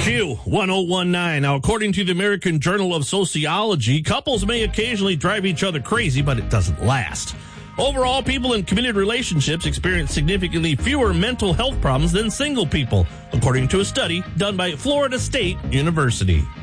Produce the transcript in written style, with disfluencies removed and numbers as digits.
Q1019. Now, according to the American Journal of Sociology, couples may occasionally drive each other crazy, but it doesn't last. Overall, people in committed relationships experience significantly fewer mental health problems than single people, according to a study done by Florida State University.